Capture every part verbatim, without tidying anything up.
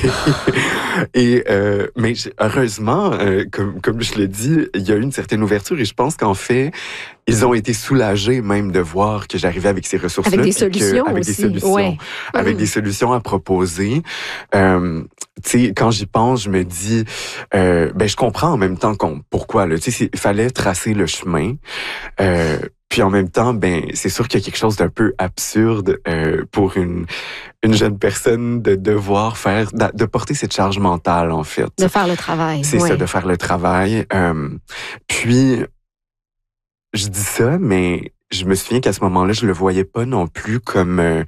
et euh, mais heureusement, euh, comme, comme je l'ai dit, il y a eu une certaine ouverture et je pense qu'en fait, ils ont été soulagés même de voir que j'arrivais avec ces ressources-là. Avec des solutions que, avec aussi. des solutions, ouais. avec mmh. des solutions à proposer. Euh, tu sais, quand j'y pense, je me dis, euh, ben je comprends en même temps qu'on, pourquoi. Là, tu sais, il fallait tracer le chemin. Euh, Puis en même temps, ben c'est sûr qu'il y a quelque chose d'un peu absurde euh, pour une une jeune personne de devoir faire, de porter cette charge mentale en fait. De faire le travail. C'est ouais. ça, de faire le travail. Euh, puis je dis ça, mais je me souviens qu'à ce moment-là, je le voyais pas non plus comme euh,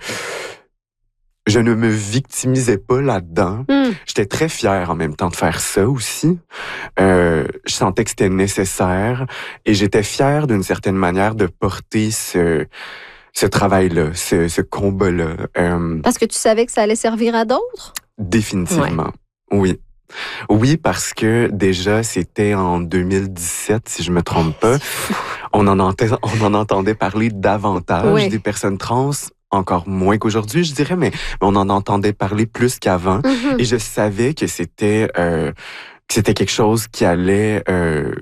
je ne me victimisais pas là-dedans. Mm. J'étais très fière en même temps de faire ça aussi. Euh, je sentais que c'était nécessaire et j'étais fière d'une certaine manière de porter ce, ce travail-là, ce, ce combat-là. Euh, Parce que tu savais que ça allait servir à d'autres? Définitivement, ouais. oui. Oui, parce que déjà, c'était en deux mille dix-sept, si je me trompe pas. On en, entendait, on en entendait parler davantage oui. des personnes trans, encore moins qu'aujourd'hui, je dirais, mais, mais on en entendait parler plus qu'avant. Mm-hmm. Et je savais que c'était, euh, que c'était quelque chose qui allait, euh,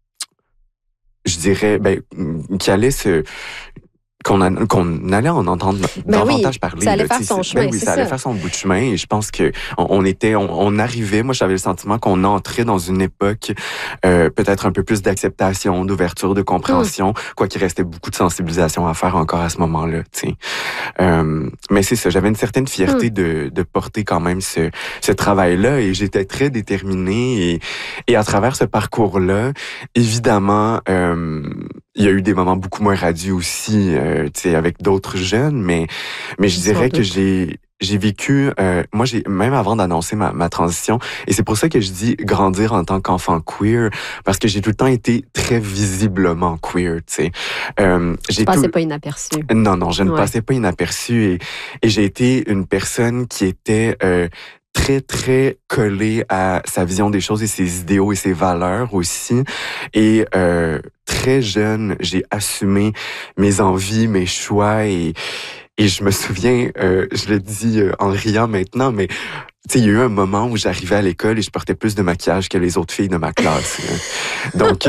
je dirais, ben, qui allait se... Qu'on, a, qu'on allait en entendre ben davantage oui, parler. Ça allait là, faire son chemin, ben oui, c'est ça allait ça. faire son bout de chemin et je pense que on, on était, on, on arrivait, moi j'avais le sentiment qu'on entrait dans une époque euh, peut-être un peu plus d'acceptation, d'ouverture, de compréhension, mm. quoi qu'il restait beaucoup de sensibilisation à faire encore à ce moment-là. Euh, mais c'est ça, j'avais une certaine fierté mm. de, de porter quand même ce, ce travail-là et j'étais très déterminée et, et à travers ce parcours-là, évidemment, euh, il y a eu des moments beaucoup moins radieux aussi, euh, tu sais, avec d'autres jeunes, mais mais je dirais que j'ai j'ai vécu, euh, moi j'ai même avant d'annoncer ma, ma transition, et c'est pour ça que je dis grandir en tant qu'enfant queer, parce que j'ai tout le temps été très visiblement queer, tu sais. Euh, tu passais tout... pas inaperçu. Non, non, je ne ouais. passais pas inaperçu, et et j'ai été une personne qui était euh, très, très collée à sa vision des choses et ses idéaux et ses valeurs aussi. Et euh, très jeune, j'ai assumé mes envies, mes choix et, et je me souviens, euh, je le dis en riant maintenant, mais tu sais, il y a eu un moment où j'arrivais à l'école et je portais plus de maquillage que les autres filles de ma classe. donc,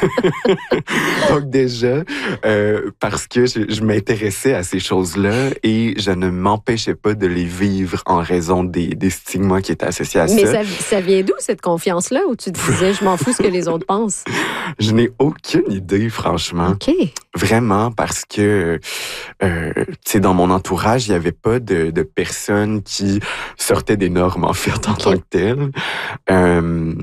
donc déjà, euh, parce que je, je m'intéressais à ces choses-là et je ne m'empêchais pas de les vivre en raison des, des stigmas qui étaient associés à Mais ça. Mais ça, ça vient d'où, cette confiance-là, où tu te disais, je m'en fous ce que les autres pensent? Je n'ai aucune idée, franchement. OK. Vraiment, parce que, euh, tu sais, dans mon entourage, il n'y avait pas de, de personnes qui sortaient des normes, en fait, en okay. tant que telles. Euh,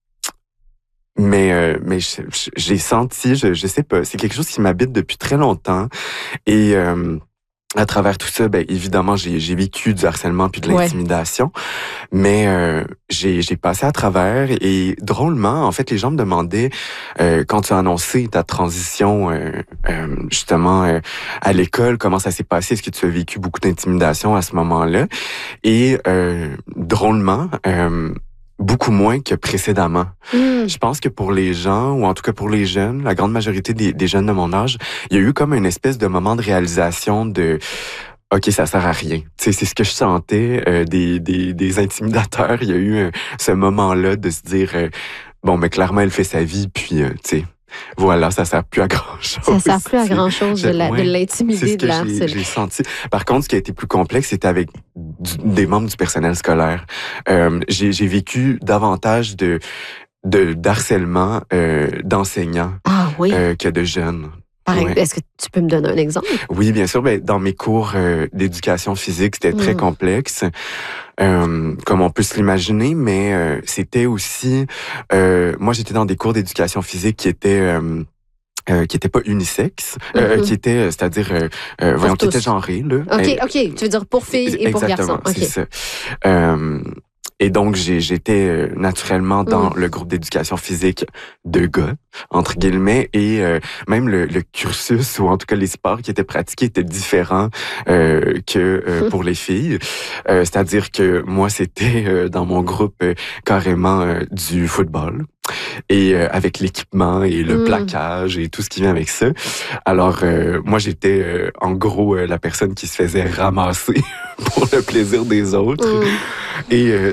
mais euh, mais j'ai senti, je, je sais pas, c'est quelque chose qui m'habite depuis très longtemps. Et... Euh, à travers tout ça, ben évidemment, j'ai j'ai vécu du harcèlement puis de l'intimidation, ouais. mais euh, j'ai j'ai passé à travers et drôlement, en fait, les gens me demandaient euh, quand tu as annoncé ta transition euh, euh, justement euh, à l'école, comment ça s'est passé, est-ce que tu as vécu beaucoup d'intimidation à ce moment-là? Et euh, drôlement. Euh, Beaucoup moins que précédemment. Mm. Je pense que pour les gens, ou en tout cas pour les jeunes, la grande majorité des, des jeunes de mon âge, il y a eu comme une espèce de moment de réalisation de « OK, ça sert à rien ». Tu sais, c'est ce que je sentais euh, des, des, des intimidateurs. Il y a eu euh, ce moment-là de se dire euh, « Bon, mais clairement, elle fait sa vie, puis euh, tu sais ». Voilà, ça sert plus à grand-chose. Ça sert plus à grand-chose de, la, ouais, de l'intimider, de l'harceler. J'ai senti. Par contre, ce qui a été plus complexe, c'était avec du, des membres du personnel scolaire. Euh, j'ai vécu davantage de de d'harcèlement euh, d'enseignants ah, oui. euh, que de jeunes. Ouais. Est-ce que tu peux me donner un exemple? Oui, bien sûr. Ben, dans mes cours euh, d'éducation physique, c'était mmh. très complexe, euh, comme on peut se l'imaginer, mais euh, c'était aussi... Euh, moi, j'étais dans des cours d'éducation physique qui étaient... Euh, Euh, qui était pas unisexe, euh, mm-hmm. qui était, c'est-à-dire, euh, euh, voyons, qui était genré, là. OK, euh, OK. Tu veux dire pour filles et pour garçons. Exactement, c'est ça. Euh, et donc, j'étais naturellement dans mm. le groupe d'éducation physique de gars, entre guillemets, et euh, même le, le cursus, ou en tout cas les sports qui étaient pratiqués étaient différents euh, que euh, pour les filles. Euh, c'est-à-dire que moi, c'était euh, dans mon groupe euh, carrément euh, du football. Et euh, avec l'équipement et le mmh. plaquage et tout ce qui vient avec ça. Alors, euh, moi, j'étais euh, en gros euh, la personne qui se faisait ramasser pour le plaisir des autres. Mmh. Et euh,